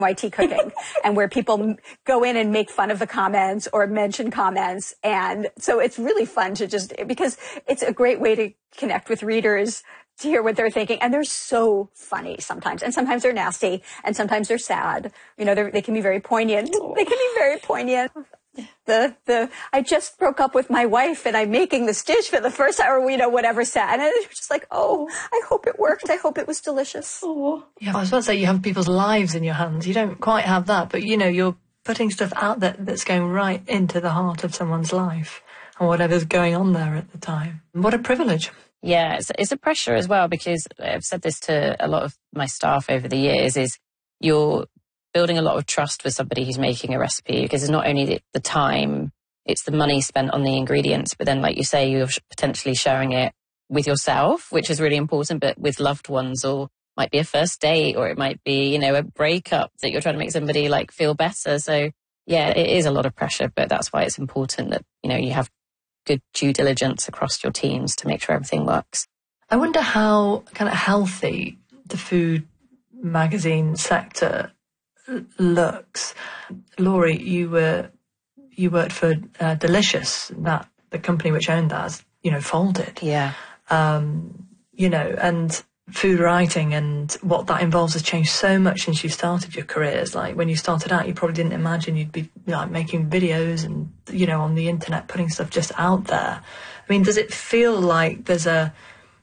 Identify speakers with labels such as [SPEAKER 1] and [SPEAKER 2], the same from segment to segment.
[SPEAKER 1] YT Cooking, and where people go in and make fun of the comments or mention comments. And so it's really fun to because it's a great way to connect with readers, to hear what they're thinking. And they're so funny sometimes. And sometimes they're nasty, and sometimes they're sad. They can be very poignant. They can be very poignant. I just broke up with my wife and I'm making this dish for the first time, or, whatever sad. And it's just like, I hope it worked. I hope it was delicious.
[SPEAKER 2] Oh. Yeah, I was about to say you have people's lives in your hands. You don't quite have that, but, you're putting stuff out there that's going right into the heart of someone's life and whatever's going on there at the time. What a privilege.
[SPEAKER 3] Yeah, it's a pressure as well, because I've said this to a lot of my staff over the years, is you're building a lot of trust with somebody who's making a recipe, because it's not only the time, it's the money spent on the ingredients, but then, like you say, you're potentially sharing it with yourself, which is really important, but with loved ones, or might be a first date, or it might be, a breakup that you're trying to make somebody feel better. So yeah, it is a lot of pressure, but that's why it's important that, you have good due diligence across your teams to make sure everything works.
[SPEAKER 2] I wonder how kind of healthy the food magazine sector looks. Laurie, you worked for Delicious, that the company which owned that, folded.
[SPEAKER 3] Yeah.
[SPEAKER 2] And food writing and what that involves has changed so much since you started your careers. Like when you started out, you probably didn't imagine you'd be making videos and, on the internet, putting stuff just out there. I mean, does it feel like there's a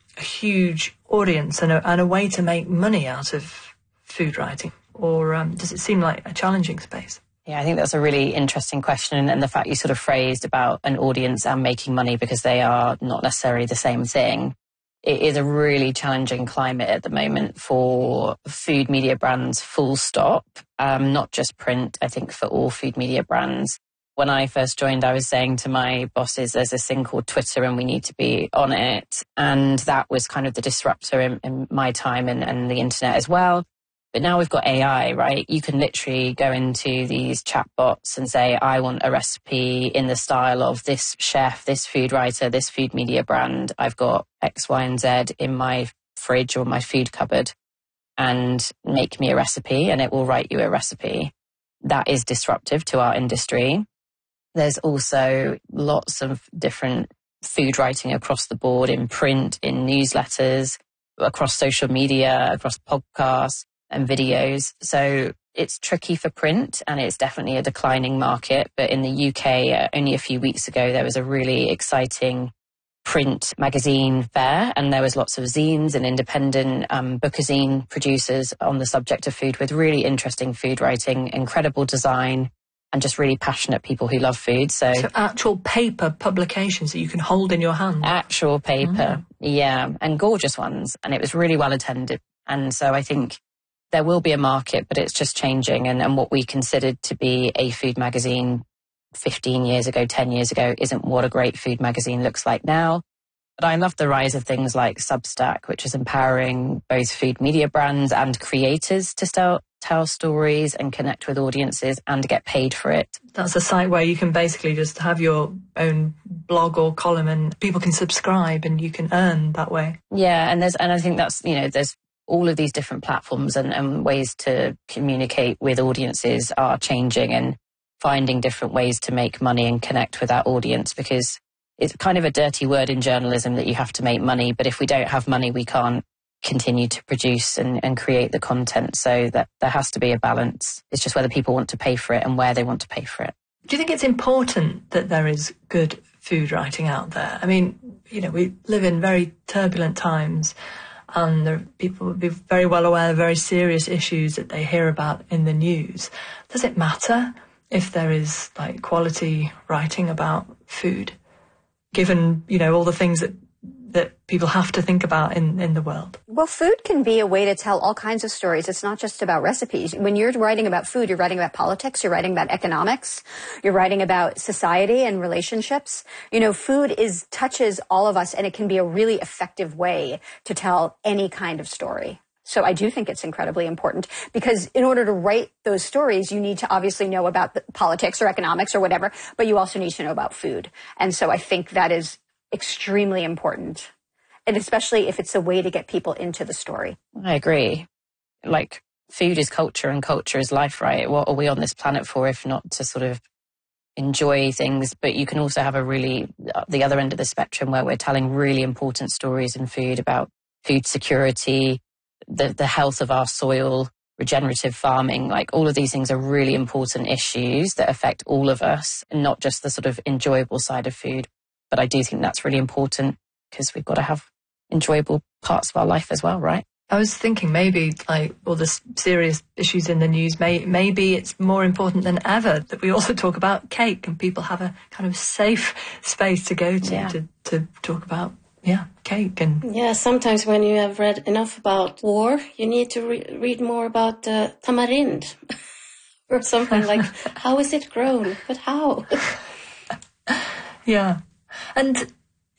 [SPEAKER 2] huge audience and a way to make money out of food writing? Or does it seem like a challenging space?
[SPEAKER 3] Yeah, I think that's a really interesting question. And the fact you sort of phrased about an audience and making money, because they are not necessarily the same thing. It is a really challenging climate at the moment for food media brands, full stop, not just print, I think for all food media brands. When I first joined, I was saying to my bosses, there's this thing called Twitter and we need to be on it. And that was kind of the disruptor in my time and the internet as well. But now we've got AI, right? You can literally go into these chatbots and say, I want a recipe in the style of this chef, this food writer, this food media brand. I've got X, Y, and Z in my fridge or my food cupboard, and make me a recipe, and it will write you a recipe. That is disruptive to our industry. There's also lots of different food writing across the board, in print, in newsletters, across social media, across podcasts and videos. So it's tricky for print, and it's definitely a declining market. But in the UK, only a few weeks ago, there was a really exciting print magazine fair, and there was lots of zines and independent bookazine producers on the subject of food, with really interesting food writing, incredible design, and just really passionate people who love food. So
[SPEAKER 2] actual paper publications that you can hold in your hand?
[SPEAKER 3] Actual paper, yeah, and gorgeous ones. And it was really well attended. And so I think there will be a market, but it's just changing. And what we considered to be a food magazine 15 years ago, 10 years ago, isn't what a great food magazine looks like now. But I love the rise of things like Substack, which is empowering both food media brands and creators to tell stories and connect with audiences and get paid for it.
[SPEAKER 2] That's a site where you can basically just have your own blog or column, and people can subscribe and you can earn that way.
[SPEAKER 3] Yeah, and I think that's, there's all of these different platforms and ways to communicate with audiences are changing, and finding different ways to make money and connect with that audience, because it's kind of a dirty word in journalism that you have to make money, but if we don't have money, we can't continue to produce and create the content. So that there has to be a balance. It's just whether people want to pay for it and where they want to pay for it.
[SPEAKER 2] Do you think it's important that there is good food writing out there? I mean, we live in very turbulent times, and people would be very well aware of very serious issues that they hear about in the news. Does it matter if there is quality writing about food, given, all the things that people have to think about in the world?
[SPEAKER 1] Well, food can be a way to tell all kinds of stories. It's not just about recipes. When you're writing about food, you're writing about politics, you're writing about economics, you're writing about society and relationships. Food touches all of us, and it can be a really effective way to tell any kind of story. So I do think it's incredibly important, because in order to write those stories, you need to obviously know about the politics or economics or whatever, but you also need to know about food. And so I think that is extremely important, and especially if it's a way to get people into the story.
[SPEAKER 3] I agree. food is culture and culture is life, right? What are we on this planet for if not to sort of enjoy things? But you can also have the other end of the spectrum where we're telling really important stories in food about food security, the health of our soil, regenerative farming. Like, all of these things are really important issues that affect all of us, and not just the sort of enjoyable side of food. But I do think that's really important because we've got to have enjoyable parts of our life as well, right?
[SPEAKER 2] I was thinking maybe, like, all the serious issues in the news, maybe it's more important than ever that we also talk about cake and people have a kind of safe space to go to talk about, cake. And
[SPEAKER 4] sometimes when you have read enough about war, you need to read more about tamarind or something like, how is it grown? But how?
[SPEAKER 2] Yeah. And,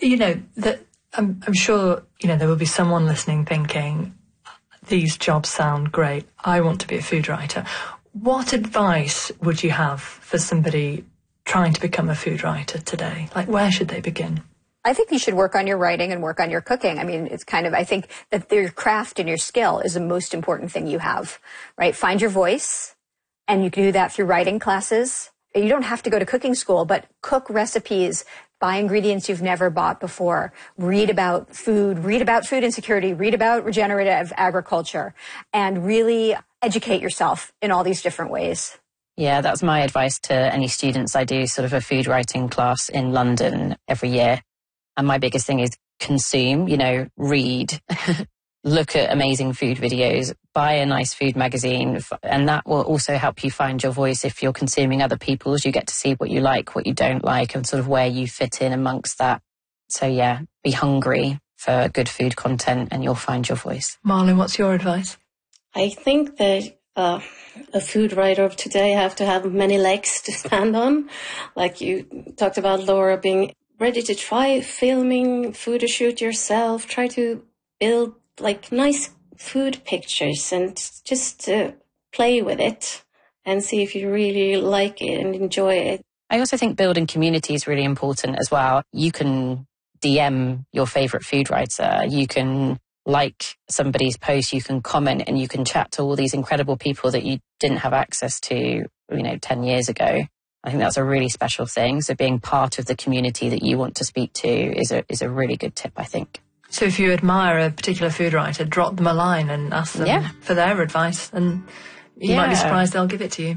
[SPEAKER 2] I'm sure, there will be someone listening thinking, these jobs sound great. I want to be a food writer. What advice would you have for somebody trying to become a food writer today? Like, where should they begin?
[SPEAKER 1] I think you should work on your writing and work on your cooking. I mean, I think that your craft and your skill is the most important thing you have, right? Find your voice, and you can do that through writing classes. You don't have to go to cooking school, but cook recipes, buy ingredients you've never bought before, read about food insecurity, read about regenerative agriculture, and really educate yourself in all these different ways.
[SPEAKER 3] Yeah, that's my advice to any students. I do sort of a food writing class in London every year. And my biggest thing is consume, read, look at amazing food videos, buy a nice food magazine, and that will also help you find your voice. If you're consuming other people's, you get to see what you like, what you don't like, and sort of where you fit in amongst that. So yeah, be hungry for good food content and you'll find your voice.
[SPEAKER 2] Malin, what's your advice?
[SPEAKER 4] I think that a food writer of today have to have many legs to stand on. Like you talked about, Laura, being ready to try filming photo shoot yourself, try to build like nice food pictures and just play with it and see if you really like it and enjoy it.
[SPEAKER 3] I also think building community is really important as well. You can DM your favorite food writer. You can like somebody's post, you can comment, and you can chat to all these incredible people that you didn't have access to, 10 years ago. I think that's a really special thing. So being part of the community that you want to speak to is a really good tip, I think.
[SPEAKER 2] So if you admire a particular food writer, drop them a line and ask them for their advice, and you might be surprised they'll give it to you.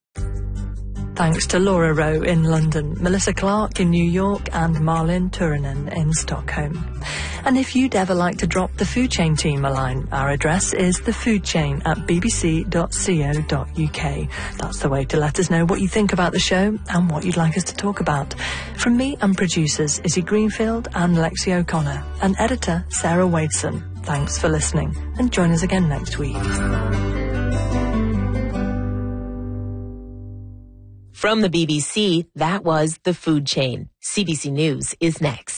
[SPEAKER 2] Thanks to Laura Rowe in London, Melissa Clark in New York, and Malin Turunen in Stockholm. And if you'd ever like to drop the Food Chain team a line, our address is thefoodchain@bbc.co.uk. That's the way to let us know what you think about the show and what you'd like us to talk about. From me and producers Izzy Greenfield and Lexi O'Connor, and editor Sarah Wadeson. Thanks for listening, and join us again next week.
[SPEAKER 5] From the BBC, that was The Food Chain. CBC News is next.